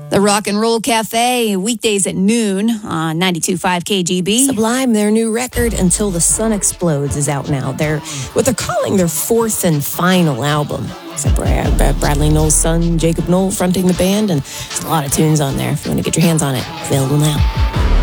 The Rock and Roll Cafe, weekdays at noon on 92.5 KGB. Sublime, their new record, Until the Sun Explodes, is out now. They're what they're calling their fourth and final album. It's Bradley Knoll's son, Jacob Knoll, fronting the band, and there's a lot of tunes on there. If you want to get your hands on it, available now.